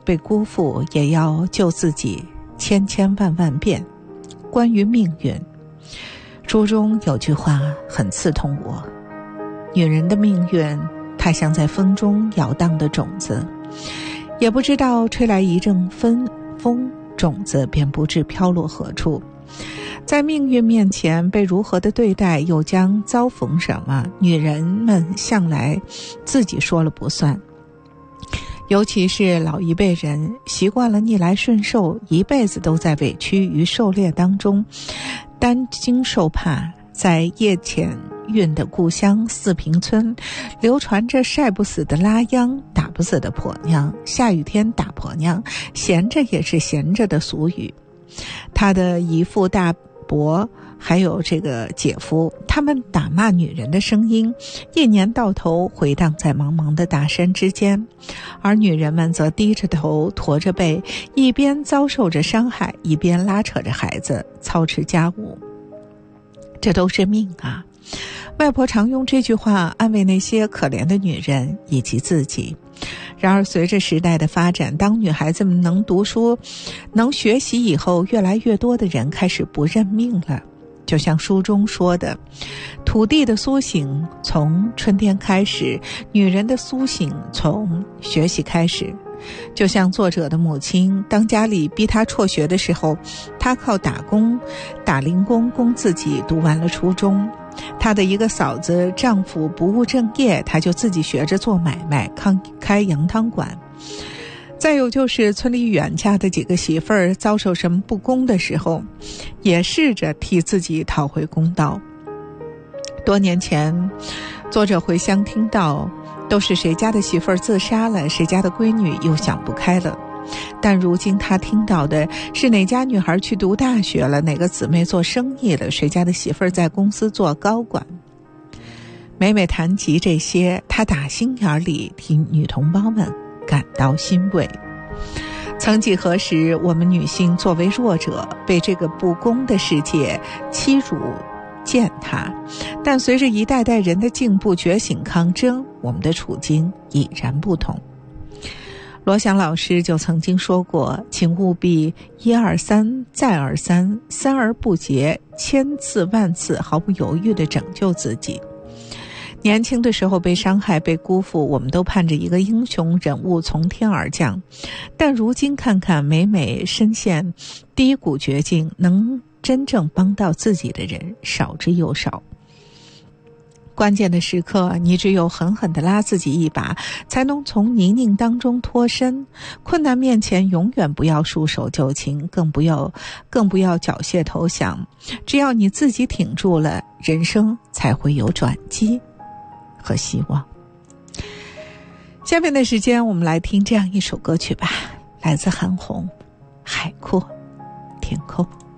被辜负，也要救自己千千万万遍。关于命运，书中有句话很刺痛我：女人的命运太像在风中摇荡的种子，也不知道吹来一阵风，种子便不知飘落何处。在命运面前被如何的对待，又将遭逢什么？女人们向来自己说了不算，尤其是老一辈人习惯了逆来顺受，一辈子都在委屈与狩猎当中担惊受怕。在叶浅韵的故乡四平村，流传着晒不死的拉秧，打不死的婆娘，下雨天打婆娘，闲着也是闲着的俗语。他的姨父大伯还有这个姐夫，他们打骂女人的声音一年到头回荡在茫茫的大山之间，而女人们则低着头驼着背，一边遭受着伤害，一边拉扯着孩子操持家务。这都是命啊！外婆常用这句话安慰那些可怜的女人以及自己。然而随着时代的发展，当女孩子们能读书能学习以后，越来越多的人开始不认命了。就像书中说的，土地的苏醒从春天开始，女人的苏醒从学习开始。就像作者的母亲，当家里逼她辍学的时候，她靠打工打零工供自己读完了初中。她的一个嫂子丈夫不务正业，她就自己学着做买卖，开羊汤馆。再有就是村里远嫁的几个媳妇儿遭受什么不公的时候，也试着替自己讨回公道。多年前，作者回乡听到都是谁家的媳妇儿自杀了，谁家的闺女又想不开了。但如今他听到的是哪家女孩去读大学了，哪个姊妹做生意了，谁家的媳妇儿在公司做高管。每每谈及这些，他打心眼里替女同胞们感到欣慰。曾几何时，我们女性作为弱者，被这个不公的世界欺辱践踏，但随着一代代人的进步觉醒抗争，我们的处境已然不同。罗翔老师就曾经说过，请务必一而三再而三，三而不竭，千次万次毫不犹豫地拯救自己。年轻的时候被伤害被辜负，我们都盼着一个英雄人物从天而降，但如今看看，每每深陷低谷绝境，能真正帮到自己的人少之又少。关键的时刻，你只有狠狠地拉自己一把，才能从泥泞当中脱身。困难面前，永远不要束手就擒，更不要缴械投降。只要你自己挺住了，人生才会有转机和希望。下面的时间，我们来听这样一首歌曲吧，来自韩红，《海阔天空》。